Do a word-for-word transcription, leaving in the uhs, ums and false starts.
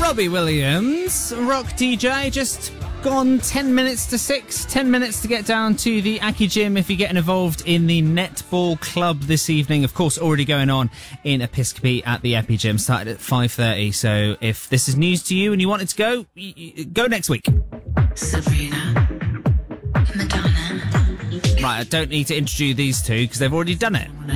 Robbie Williams, rock D J, just gone ten minutes to six. ten minutes to get down to the Aki Gym if you're getting involved in the netball club this evening. Of course, already going on in Episcopi at the Epi Gym, started at five thirty. So if this is news to you and you wanted to go, y- y- go next week. Sabrina, Madonna. Right, I don't need to introduce these two because they've already done it.